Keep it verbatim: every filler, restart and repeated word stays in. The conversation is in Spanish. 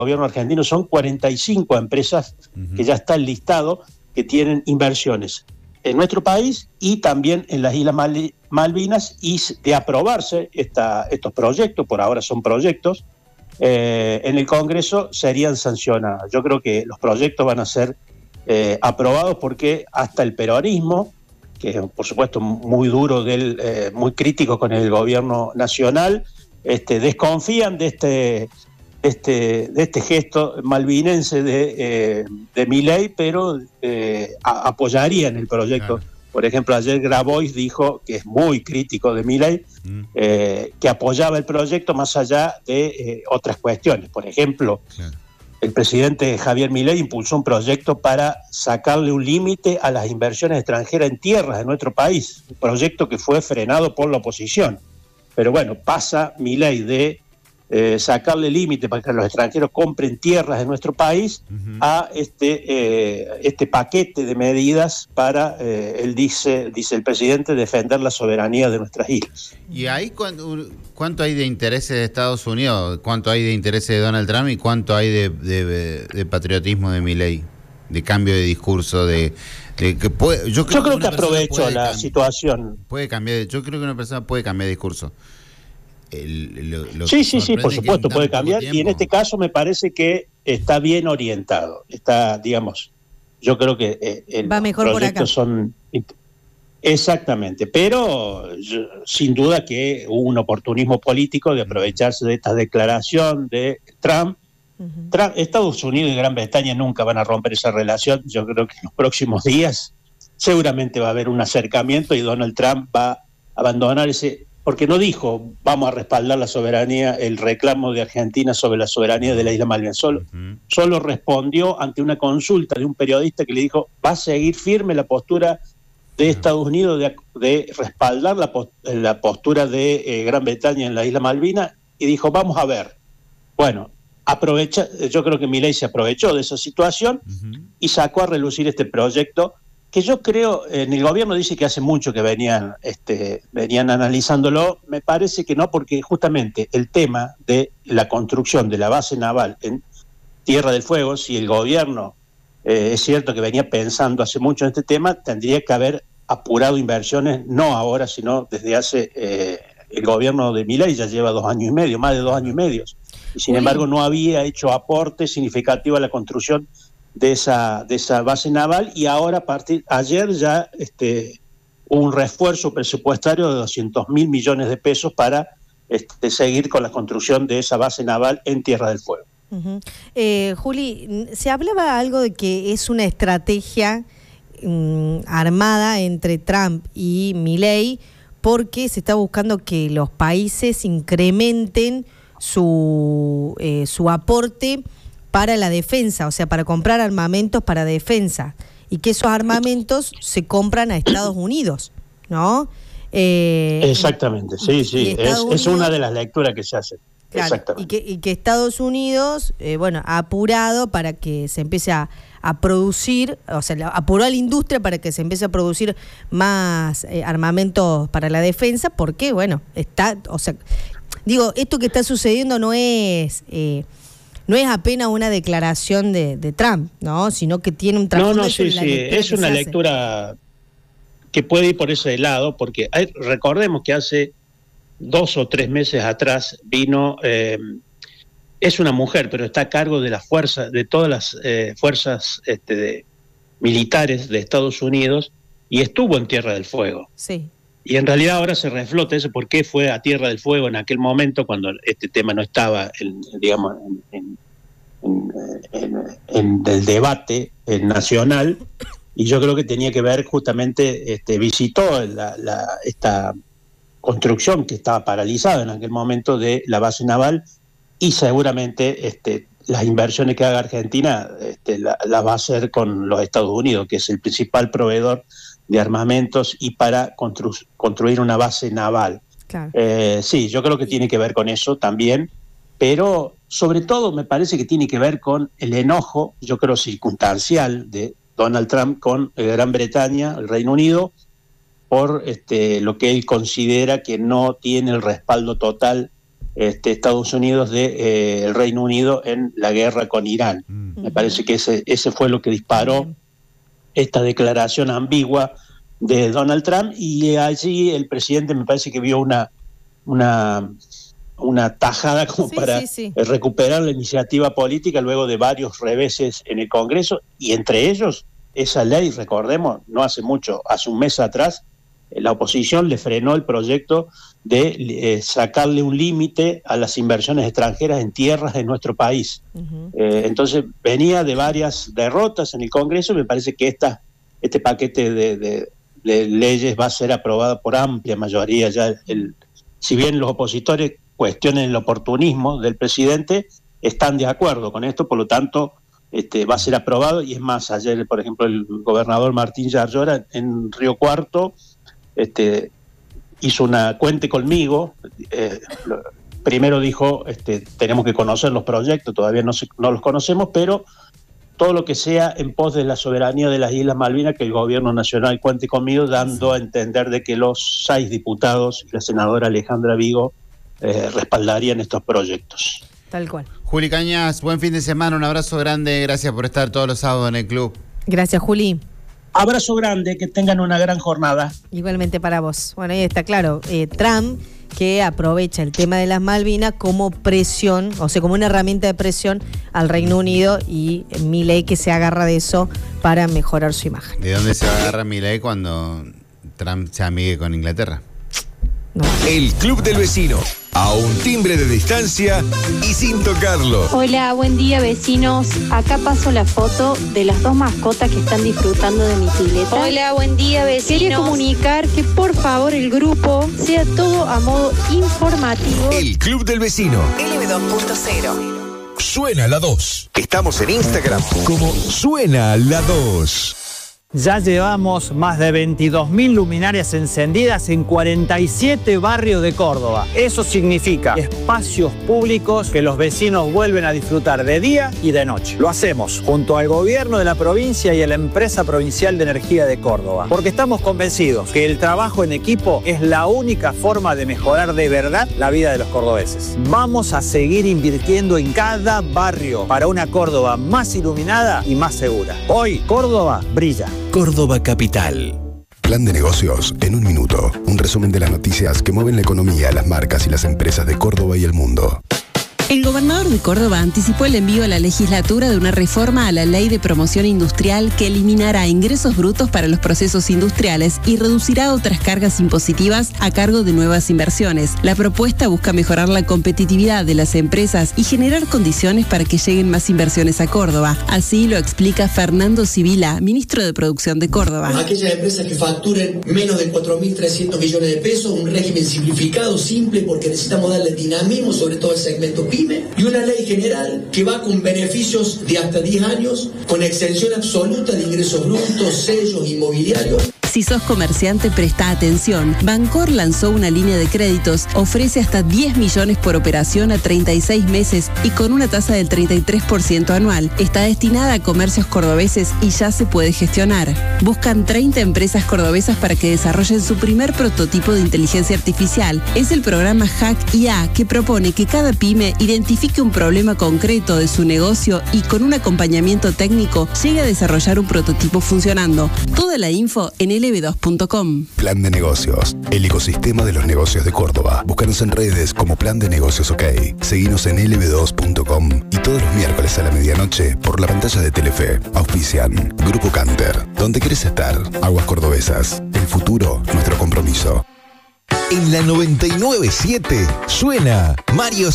gobierno argentino, son cuarenta y cinco empresas uh-huh. que ya está listado, que tienen inversiones en nuestro país y también en las Islas Mal- Malvinas, y de aprobarse esta, estos proyectos, por ahora son proyectos, eh, en el Congreso serían sancionados. Yo creo que los proyectos van a ser eh, aprobados porque hasta el peronismo, que es por supuesto muy duro, del, eh, muy crítico con el gobierno nacional, este, desconfían de este, este, de este gesto malvinense de, eh, de Milei, pero eh, a, apoyarían el proyecto. Claro. Por ejemplo, ayer Grabois dijo que es muy crítico de Milei, mm. eh, que apoyaba el proyecto más allá de eh, otras cuestiones. Por ejemplo, claro. el presidente Javier Milei impulsó un proyecto para sacarle un límite a las inversiones extranjeras en tierras de nuestro país, un proyecto que fue frenado por la oposición. Pero bueno, pasa Milei de eh, sacarle límite para que los extranjeros compren tierras de nuestro país uh-huh. a este, eh, este paquete de medidas para, eh, él dice, dice el presidente, defender la soberanía de nuestras islas. ¿Y ahí cuánto, cuánto hay de intereses de Estados Unidos? ¿Cuánto hay de intereses de Donald Trump? ¿Y cuánto hay de, de, de patriotismo de Milei? De cambio de discurso, de... de que puede, yo creo, yo creo que, que aprovecho la cambi- situación. Puede cambiar, yo creo que una persona puede cambiar de discurso. El, lo, lo sí, sí, sí, por supuesto, puede cambiar, y en este caso me parece que está bien orientado, está, digamos, yo creo que eh, el va mejor por acá. Son exactamente, pero yo, sin duda que hubo un oportunismo político de aprovecharse de esta declaración de Trump. Uh-huh. Trump, Estados Unidos y Gran Bretaña nunca van a romper esa relación. Yo creo que en los próximos días seguramente va a haber un acercamiento y Donald Trump va a abandonar ese... Porque no dijo, vamos a respaldar la soberanía, el reclamo de Argentina sobre la soberanía de la isla Malvinas. Solo, uh-huh. solo respondió ante una consulta de un periodista que le dijo, va a seguir firme la postura de uh-huh. Estados Unidos de, de respaldar la, la postura de eh, Gran Bretaña en la isla Malvinas, y dijo, vamos a ver. Bueno, aprovecha, yo creo que Milei se aprovechó de esa situación uh-huh. y sacó a relucir este proyecto, que yo creo, en el gobierno dice que hace mucho que venían, este, venían analizándolo. Me parece que no, porque justamente el tema de la construcción de la base naval en Tierra del Fuego, si el gobierno eh, es cierto que venía pensando hace mucho en este tema, tendría que haber apurado inversiones, no ahora, sino desde hace, eh, el gobierno de Milei ya lleva dos años y medio, más de dos años y medio, y sin Uy. embargo no había hecho aporte significativo a la construcción de esa de esa base naval, y ahora a partir ayer ya este un refuerzo presupuestario de doscientos mil millones de pesos para este, seguir con la construcción de esa base naval en Tierra del Fuego. Uh-huh. eh, Juli, se hablaba algo de que es una estrategia um, armada entre Trump y Milei, porque se está buscando que los países incrementen su eh, su aporte para la defensa, o sea, para comprar armamentos para defensa, y que esos armamentos se compran a Estados Unidos, ¿no? Eh, Exactamente, sí, sí, es, Unidos, es una de las lecturas que se hace. Claro, Exactamente. Y que, y que Estados Unidos, eh, bueno, ha apurado para que se empiece a, a producir, o sea, apuró a la industria para que se empiece a producir más eh, armamentos para la defensa, porque, bueno, está, o sea, digo, esto que está sucediendo no es... Eh, No es apenas una declaración de, de Trump, ¿no? Sino que tiene un trasfondo. No, no, sí, sí. Es una lectura que puede ir por ese lado, porque hay, recordemos que hace dos o tres meses atrás vino, eh, es una mujer, pero está a cargo de las fuerzas, de todas las eh, fuerzas este, de, militares de Estados Unidos, y estuvo en Tierra del Fuego. Sí. Y en realidad ahora se reflota eso, por qué fue a Tierra del Fuego en aquel momento cuando este tema no estaba, en, digamos, en, en, en, en el debate nacional, y yo creo que tenía que ver justamente, este, visitó la, la, esta construcción que estaba paralizada en aquel momento de la base naval, y seguramente este, las inversiones que haga Argentina este, las la va a hacer con los Estados Unidos, que es el principal proveedor de armamentos y para constru construir una base naval. Claro. Eh, sí, yo creo que tiene que ver con eso también, pero sobre todo me parece que tiene que ver con el enojo, yo creo circunstancial, de Donald Trump con Gran Bretaña, el Reino Unido, por este, lo que él considera que no tiene el respaldo total este, Estados Unidos del de, eh, Reino Unido en la guerra con Irán. Mm. Me parece que ese, ese fue lo que disparó mm. esta declaración ambigua de Donald Trump, y allí el presidente me parece que vio una, una, una tajada como sí, para sí, sí. recuperar la iniciativa política luego de varios reveses en el Congreso, y entre ellos esa ley, recordemos, no hace mucho, hace un mes atrás, la oposición le frenó el proyecto de eh, sacarle un límite a las inversiones extranjeras en tierras de nuestro país. Uh-huh. Eh, entonces venía de varias derrotas en el Congreso, y me parece que esta, este paquete de, de, de leyes va a ser aprobado por amplia mayoría. Ya el, si bien los opositores cuestionen el oportunismo del presidente, están de acuerdo con esto, por lo tanto este, va a ser aprobado. Y es más, ayer, por ejemplo, el gobernador Martín Yarlora en Río Cuarto este, hizo una cuente conmigo. Eh, lo, primero dijo, este, tenemos que conocer los proyectos, todavía no, se, no los conocemos, pero todo lo que sea en pos de la soberanía de las Islas Malvinas, que el gobierno nacional cuente conmigo, dando a entender de que los seis diputados y la senadora Alejandra Vigo eh, respaldarían estos proyectos. Tal cual. Juli Cañas, buen fin de semana, un abrazo grande, gracias por estar todos los sábados en el club. Gracias, Juli. Abrazo grande, que tengan una gran jornada. Igualmente para vos. Bueno, ahí está claro, eh, Trump, que aprovecha el tema de las Malvinas como presión, o sea, como una herramienta de presión al Reino Unido, y Milei que se agarra de eso para mejorar su imagen. ¿De dónde se agarra Milei cuando Trump se amigue con Inglaterra? No. El Club del Vecino, a un timbre de distancia y sin tocarlo. Hola, buen día, vecinos. Acá paso la foto de las dos mascotas que están disfrutando de mi pileta. Hola, buen día, vecinos. Quería comunicar que por favor el grupo sea todo a modo informativo. El Club del Vecino. L B dos punto cero. Suena la dos. Estamos en Instagram como Suena la dos. Ya llevamos más de veintidós mil luminarias encendidas en cuarenta y siete barrios de Córdoba. Eso significa espacios públicos que los vecinos vuelven a disfrutar de día y de noche. Lo hacemos junto al gobierno de la provincia y a la empresa provincial de energía de Córdoba, porque estamos convencidos que el trabajo en equipo es la única forma de mejorar de verdad la vida de los cordobeses. Vamos a seguir invirtiendo en cada barrio para una Córdoba más iluminada y más segura. Hoy, Córdoba brilla. Córdoba Capital. Plan de negocios en un minuto. Un resumen de las noticias que mueven la economía, las marcas y las empresas de Córdoba y el mundo. El gobernador de Córdoba anticipó el envío a la legislatura de una reforma a la Ley de Promoción Industrial que eliminará ingresos brutos para los procesos industriales y reducirá otras cargas impositivas a cargo de nuevas inversiones. La propuesta busca mejorar la competitividad de las empresas y generar condiciones para que lleguen más inversiones a Córdoba. Así lo explica Fernando Sibila, ministro de Producción de Córdoba. Aquellas empresas que facturen menos de cuatro mil trescientos millones de pesos, un régimen simplificado, simple, porque necesitamos darle dinamismo, sobre todo al segmento pyme. Y una ley general que va con beneficios de hasta diez años, con exención absoluta de ingresos brutos, sellos inmobiliarios. Si sos comerciante, presta atención. Bancor lanzó una línea de créditos, ofrece hasta diez millones por operación a treinta y seis meses y con una tasa del treinta y tres por ciento anual. Está destinada a comercios cordobeses y ya se puede gestionar. Buscan treinta empresas cordobesas para que desarrollen su primer prototipo de inteligencia artificial. Es el programa Hack I A, que propone que cada pyme identifique un problema concreto de su negocio y con un acompañamiento técnico llegue a desarrollar un prototipo funcionando. Toda la info en L B dos punto com. Plan de negocios, el ecosistema de los negocios de Córdoba. Búscanos en redes como Plan de Negocios OK. Seguinos en L B dos punto com y todos los miércoles a la medianoche por la pantalla de Telefe. Auspician Grupo Canter. ¿Dónde querés estar? Aguas Cordobesas. El futuro, nuestro compromiso. En la noventa y nueve punto siete suena Mario